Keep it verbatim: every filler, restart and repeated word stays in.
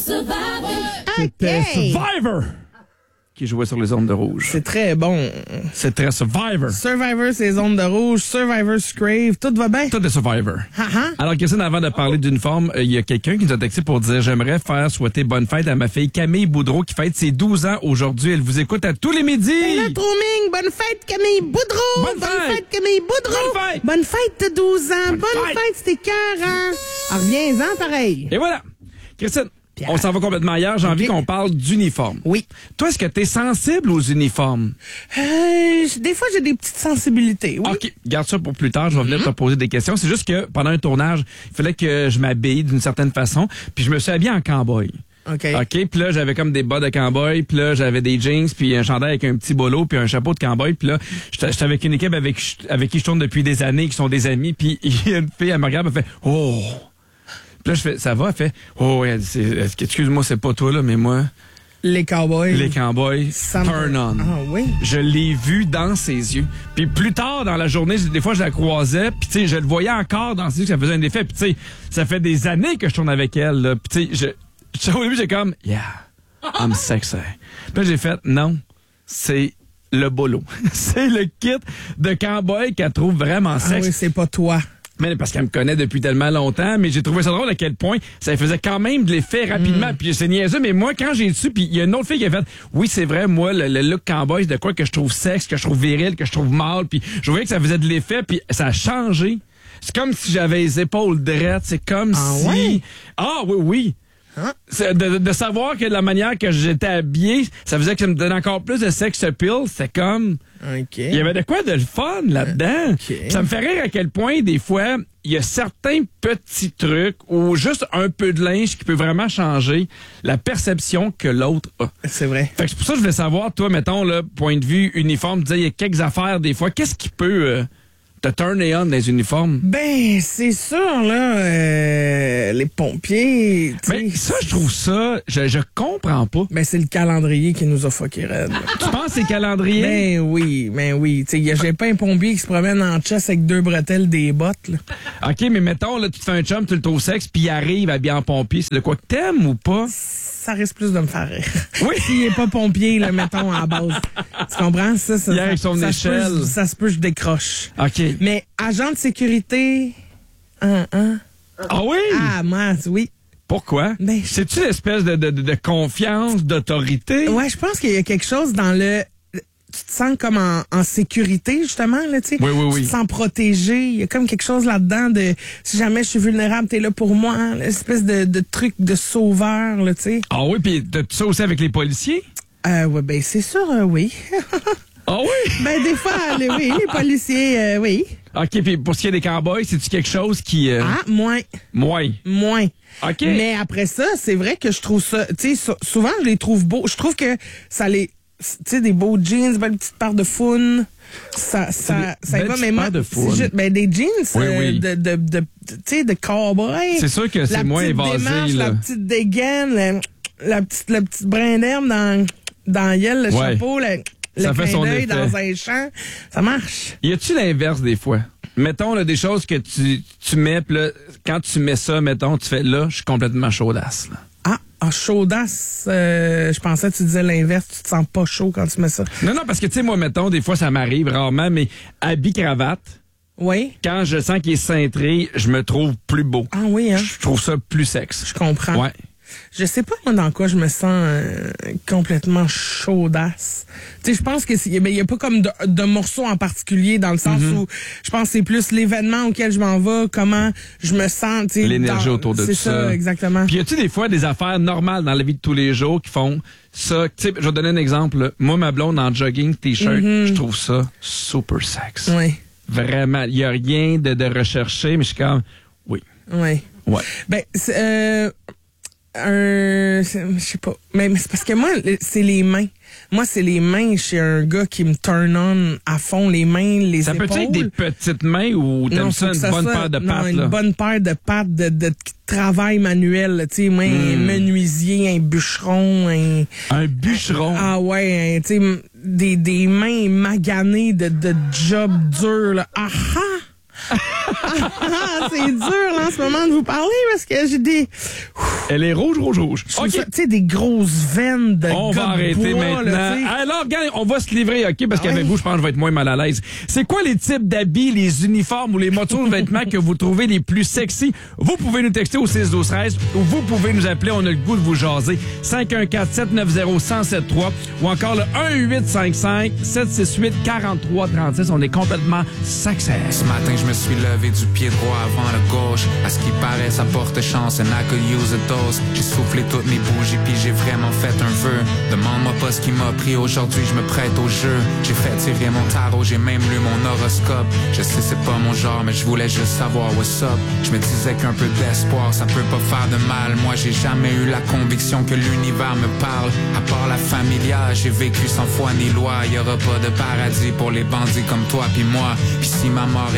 C'était Survivor qui jouait sur les ondes de rouge. C'est très bon. C'est très Survivor. Survivor, c'est les ondes de rouge. Survivor, Scrave. Tout va bien? Tout est Survivor. Uh-huh. Alors, Christine, avant de parler d'uniforme, il y a quelqu'un qui nous a texté pour dire « J'aimerais faire souhaiter bonne fête à ma fille Camille Boudreau qui fête ses douze ans aujourd'hui. Elle vous écoute à tous les midis. » Hey, là, Trouming, bonne fête, Camille Boudreau! Bonne fête! fête, Camille Boudreau! Bonne fête! Bonne fête, t'as douze ans! Bonne, Bonne fête, fête. c'était cœur, hein? Ah, reviens-en, pareil. Et voilà. Christine, Pierre. on s'en va complètement ailleurs. J'ai envie Ok. qu'on parle d'uniforme. Oui. Toi, est-ce que tu es sensible aux uniformes? Euh, des fois, j'ai des petites sensibilités, oui. OK, garde ça pour plus tard. Je vais venir te poser des questions. C'est juste que pendant un tournage, il fallait que je m'habille d'une certaine façon. Puis je me suis habillé en cowboy. OK. OK, puis là, j'avais comme des bas de cowboy, puis là, j'avais des jeans, puis un chandail avec un petit bolo, puis un chapeau de cowboy, puis là, j'étais j'étais avec une équipe avec, avec qui je tourne depuis des années, qui sont des amis, puis il y a une fille, elle me regarde, elle fait « Oh! » Puis là, je fais « Ça va? » Elle fait « Oh, elle dit, c'est- excuse-moi, c'est pas toi, là, mais moi, Les cowboys. les cowboys, Ça me- turn on. » Ah oui? Je l'ai vu dans ses yeux. Puis plus tard dans la journée, des fois je la croisais, puis tu sais, je le voyais encore dans ses yeux, que ça faisait un effet. Puis tu sais, ça fait des années que je tourne avec elle. Là. Puis tu sais, je, je- au début j'ai comme yeah, I'm sexy. Puis là, j'ai fait non, c'est le bolo, c'est le kit de cowboy qu'elle trouve vraiment Ah sexy. oui, c'est pas toi. Mais parce qu'elle me connaît depuis tellement longtemps, mais j'ai trouvé ça drôle à quel point ça faisait quand même de l'effet rapidement. Mm. Puis c'est niaiseux, mais moi, quand j'ai su, puis il y a une autre fille qui a fait, oui, c'est vrai, moi, le, le look cowboy, c'est de quoi que je trouve sexe, que je trouve viril, que je trouve mâle, puis je voyais que ça faisait de l'effet, puis ça a changé. C'est comme si j'avais les épaules drettes, c'est comme Ah si... ouais? Ah oui, oui. Hein? C'est De, de savoir que la manière que j'étais habillé, ça faisait que ça me donnait encore plus de sex appeal. C'était comme... OK. Il y avait de quoi de le fun là-dedans. Ok. Puis ça me fait rire à quel point, des fois, il y a certains petits trucs ou juste un peu de linge qui peut vraiment changer la perception que l'autre a. C'est vrai. Fait que c'est pour ça que je voulais savoir, toi, mettons, là, point de vue uniforme, tu disais, il y a quelques affaires, des fois, qu'est-ce qui peut euh, te turner on dans les uniformes? Ben, c'est sûr, là, euh, les pompiers, tu Ben, sais. ça, je trouve ça, je, je comprends pas. Ben, c'est le calendrier qui nous a fucké raide. là. Tu penses que c'est calendrier? Ben oui, ben oui. Tu sais, j'ai pas un pompier qui se promène en chess avec deux bretelles, des bottes, là. OK, mais mettons, là, tu te fais un chum, tu le trouves sexe, puis il arrive habillé en pompier. C'est de quoi que t'aimes ou pas? Ça risque plus de me faire rire. Oui. S'il est pas pompier, là, mettons, à la base. Tu comprends? Ça, ça, Il ça, arrive son ça se peut, échelle. je- ça se peut, je décroche. OK. Mais agent de sécurité, hein, hein? Ah oui? Ah, moi, oui. Pourquoi? Ben, je- C'est-tu l'espèce de, de, de, de confiance, d'autorité? Ouais, je pense qu'il y a quelque chose dans le... Tu te sens comme en, en sécurité, justement, là, tu sais. Oui, oui, oui. Tu te sens protégé. Il y a comme quelque chose là-dedans de... Si jamais je suis vulnérable, t'es là pour moi. Hein, l'espèce de, de truc de sauveur, là, tu sais. Ah oui, puis t'as ça aussi avec les policiers? Euh, ouais, ben, c'est sûr, euh, oui. Ah oui? Ben, des fois, les, oui, les policiers, euh, oui. OK, puis pour ce qui est des cowboys, c'est-tu quelque chose qui... Euh, Ah, moins. moins? Moins. OK. Mais après ça, c'est vrai que je trouve ça, tu sais, sou- souvent je les trouve beaux. Je trouve que ça les, tu sais, des beaux jeans, belle petite paire de founes. Ça, ça, des ça y belles va, mais petites moi, paires de c'est founes. juste- ben, des jeans, Oui, euh, oui. de, de, de, de- tu sais, de cowboy. C'est sûr que c'est La moins petite évasé, démarche, là. La petite dégaine, la, la petite, le petit brin d'herbe dans, dans la gueule, le Ouais. chapeau, le, Ça le fait clin son d'œil effet. dans un champ. Ça marche. Y a-tu l'inverse des fois? Mettons, là, des choses que tu, tu mets, pis là, quand tu mets ça, mettons, tu fais, là, je suis complètement chaudasse, là. Ah, ah chaudasse, euh, je pensais que tu disais l'inverse, tu te sens pas chaud quand tu mets ça. Non, non, parce que, tu sais, moi, mettons, des fois, ça m'arrive rarement, mais habit cravate, Oui? quand je sens qu'il est cintré, je me trouve plus beau. Ah oui, hein? Je trouve ça plus sexe. Je comprends. Ouais. Je sais pas, moi, dans quoi je me sens euh, complètement chaudasse. Tu sais, je pense que il y a pas comme de, de morceaux en particulier dans le sens Mm-hmm. où je pense que c'est plus l'événement auquel je m'en vais, comment je me sens, tu sais. L'énergie dans- autour de C'est tout ça. ça, exactement. Puis y a-tu des fois des affaires normales dans la vie de tous les jours qui font ça? Tu sais, je vais donner un exemple. là. Moi, ma blonde en jogging, t-shirt, Mm-hmm. je trouve ça super sexe. Oui, Vraiment. Il y a rien de, de recherché, mais je suis comme, oui. oui. Ouais. Ben, c'est, euh, un, c'est- je sais pas. Mais, mais c'est parce que moi, le- c'est les mains. Moi, c'est les mains chez un gars qui me turn on à fond, les mains, les Ça épaules. peut être des petites mains ou t'aimes Non, ça faut une que bonne soit- paire de non, pattes, une là? bonne paire de pattes de, de travail manuel, là, tu sais, moi, un Hmm. menuisier, un bûcheron, un... Un bûcheron. Ah ouais, un, tu sais, m- des, des mains maganées de, de job dur, là. Ah ah! Ah, c'est dur, là, en ce moment, de vous parler parce que j'ai des... Elle est rouge, rouge, rouge. Okay. Tu sais, des grosses veines de On va arrêter bois, maintenant. Là, alors, regarde, on va se livrer, OK? Parce qu'avec oui. vous, je pense que je vais être moins mal à l'aise. C'est quoi les types d'habits, les uniformes ou les morceaux de vêtements que vous trouvez les plus sexy? Vous pouvez nous texter au six douze treize ou vous pouvez nous appeler. On a le goût de vous jaser. cinq un quatre, sept neuf zéro, un zéro sept trois ou encore le un huit cinq cinq, sept six huit, quatre trois trois six. On est complètement sexy. Ce matin, je me suis levé du pied droit avant le gauche. À ce qui paraît, ça porte chance and I could use a dose. J'ai soufflé toutes mes bougies puis j'ai vraiment fait un vœu. Demande-moi pas ce qui m'a pris aujourd'hui, je me prête au jeu. J'ai fait tirer mon tarot, j'ai même lu mon horoscope. Je sais c'est pas mon genre, mais je voulais juste savoir what's up. Je me disais qu'un peu d'espoir, ça peut pas faire de mal. Moi, j'ai jamais eu la conviction que l'univers me parle. À part la familia, j'ai vécu sans foi ni loi. Y aura pas de paradis pour les bandits comme toi puis moi. Puis si ma mort